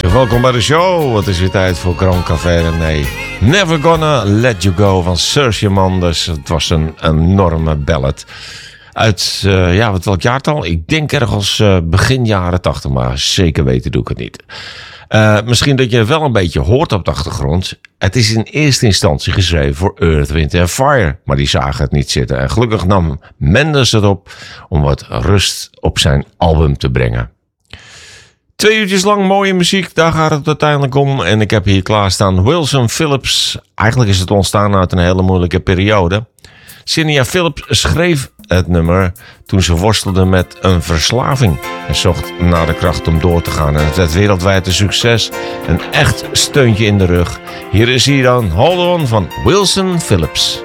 Welkom bij de show. Het is weer tijd voor Grand Café René. Never Gonna Let You Go van Saoirse Manders. Het was een enorme ballad. Uit, welk jaartal? Ik denk ergens begin jaren 80, maar zeker weten doe ik het niet. Misschien dat je het wel een beetje hoort op de achtergrond. Het is in eerste instantie geschreven voor Earth, Wind & Fire. Maar die zagen het niet zitten. En gelukkig nam Mendes het op om wat rust op zijn album te brengen. 2 uurtjes lang mooie muziek, daar gaat het uiteindelijk om. En ik heb hier klaarstaan Wilson Phillips. Eigenlijk is het ontstaan uit een hele moeilijke periode. Cynthia Phillips schreef het nummer toen ze worstelde met een verslaving. En zocht naar de kracht om door te gaan. En het werd wereldwijd een succes. Een echt steuntje in de rug. Hier is hij dan, Hold On van Wilson Phillips.